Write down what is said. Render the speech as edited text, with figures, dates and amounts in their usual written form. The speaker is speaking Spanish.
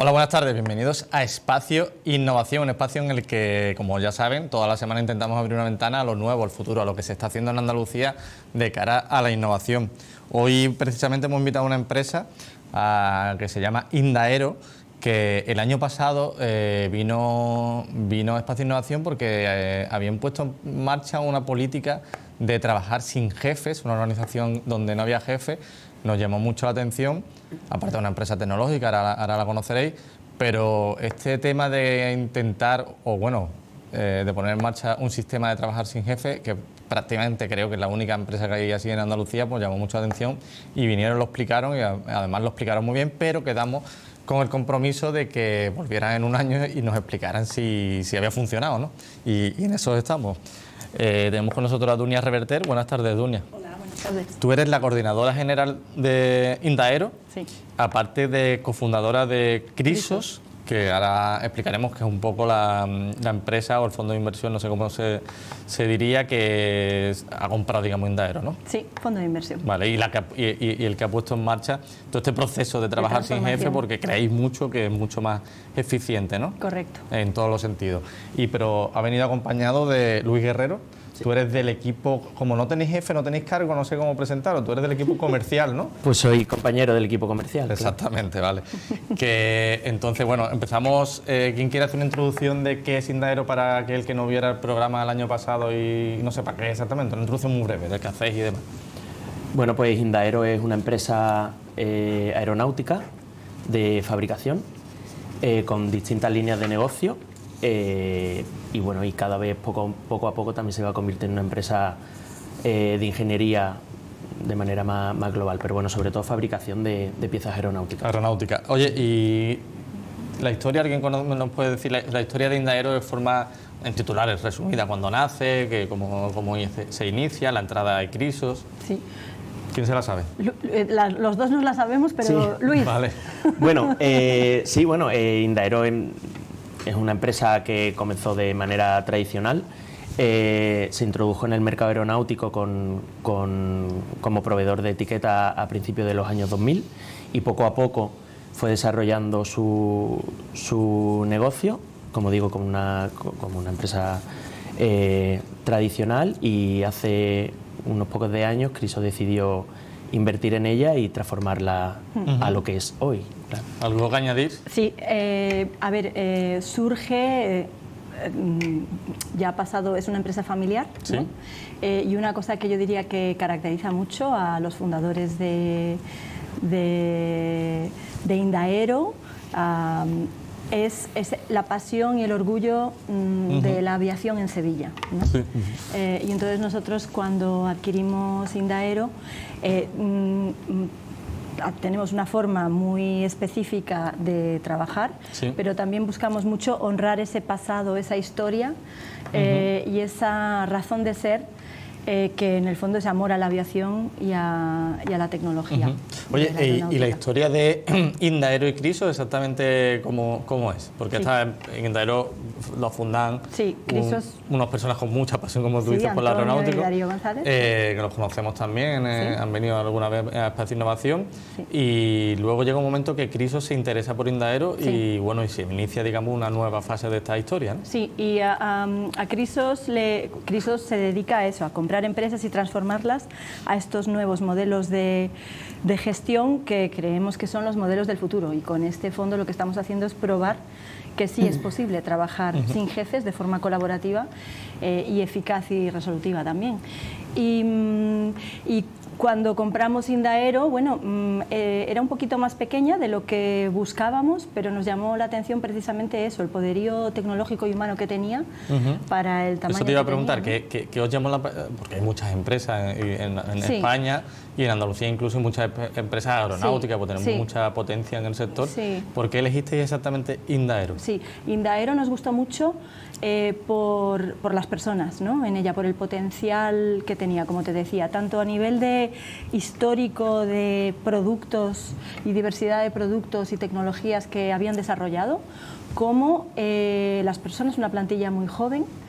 Hola, buenas tardes, bienvenidos a Espacio Innovación, un espacio en el que, como ya saben, toda la semana intentamos abrir una ventana a lo nuevo, al futuro, a lo que se está haciendo en Andalucía de cara a la innovación. Hoy precisamente hemos invitado a una empresa que se llama Indaero, que el año pasado vino a Espacio Innovación porque habían puesto en marcha una política de trabajar sin jefes, una organización donde no había jefe. Nos llamó mucho la atención, aparte de una empresa tecnológica, ahora la conoceréis, pero este tema de intentar, de poner en marcha un sistema de trabajar sin jefe, que prácticamente creo que es la única empresa que hay así en Andalucía, pues llamó mucho la atención y vinieron, lo explicaron y además lo explicaron muy bien, pero quedamos con el compromiso de que volvieran en un año y nos explicaran si había funcionado, ¿no? Y en eso estamos. Tenemos con nosotros a Dunia Reverter. Buenas tardes, Dunia. Hola, buenas tardes. Tú eres la coordinadora general de Indaero, sí, aparte de cofundadora de Crisos, que ahora explicaremos que es un poco la empresa o el fondo de inversión, no sé cómo se diría, que ha comprado, digamos, Indaero, ¿no? Sí, fondo de inversión. Vale, y el que ha puesto en marcha todo este proceso de trabajar sin jefe, porque creéis mucho que es mucho más eficiente, ¿no? Correcto. En todos los sentidos. Pero ha venido acompañado de Luis Guerrero. Sí. Tú eres del equipo, como no tenéis jefe, no tenéis cargo, no sé cómo presentaros, tú eres del equipo comercial, ¿no? Pues soy compañero del equipo comercial. Exactamente, claro. Vale. Que entonces, bueno, empezamos. ¿Quién quiere hacer una introducción de qué es Indaero para aquel que no viera el programa el año pasado y no sepa qué es exactamente? Una introducción muy breve de qué hacéis y demás. Bueno, pues Indaero es una empresa aeronáutica de fabricación con distintas líneas de negocio. Y bueno, y cada vez poco a poco también se va a convertir en una empresa de ingeniería de manera más global, pero bueno, sobre todo fabricación de piezas aeronáuticas. Aeronáutica. Oye, y la historia, ¿alguien nos puede decir la historia de Indaero de forma, en titulares, resumida? ¿Cuándo nace? Que cómo se inicia? ¿La entrada de Crisos? Sí. ¿Quién se la sabe? Los dos nos la sabemos, pero sí. Luis. Vale. Bueno, Indaero es una empresa que comenzó de manera tradicional, se introdujo en el mercado aeronáutico como proveedor de etiqueta a principios de los años 2000 y poco a poco fue desarrollando su negocio, como digo, como una empresa tradicional, y hace unos pocos de años Crisos decidió invertir en ella y transformarla a lo que es hoy. Claro. ¿Algo que añadir? Sí, surge, ya ha pasado, es una empresa familiar, ¿sí? ¿no? Y una cosa que yo diría que caracteriza mucho a los fundadores de Indaero es la pasión y el orgullo de la aviación en Sevilla, ¿no? Sí. Y entonces nosotros, cuando adquirimos Indaero, tenemos una forma muy específica de trabajar, sí, pero también buscamos mucho honrar ese pasado, esa historia y esa razón de ser, que en el fondo es amor a la aviación y a la tecnología. Oye, ¿y la historia de Indaero y Crisos exactamente cómo es? Porque sí, en Indaero lo fundan, sí, Crisos, unas personas con mucha pasión, como tú dices, por la aeronáutica, que los conocemos también, sí, han venido alguna vez a Espacio Innovación, sí, y luego llega un momento que Crisos se interesa por Indaero, sí, y bueno, y se inicia, digamos, una nueva fase de esta historia, ¿no? Sí, y a Crisos se dedica a eso, a comprar empresas y transformarlas a estos nuevos modelos de gestión que creemos que son los modelos del futuro, y con este fondo lo que estamos haciendo es probar que sí es posible trabajar sin jefes de forma colaborativa y eficaz y resolutiva también. Y cuando compramos Indaero, bueno, era un poquito más pequeña de lo que buscábamos, pero nos llamó la atención precisamente eso, el poderío tecnológico y humano que tenía para el tamaño. Eso te iba a preguntar, ¿qué os llamó porque hay muchas empresas en sí, España y en Andalucía incluso muchas empresas aeronáuticas, sí, porque tenemos, sí, mucha potencia en el sector. Sí. ¿Por qué elegisteis exactamente Indaero? Sí, Indaero nos gustó mucho por las personas, ¿no? En ella, por el potencial que tenía, como te decía, tanto a nivel de histórico de productos y diversidad de productos y tecnologías que habían desarrollado, como las personas, una plantilla muy joven,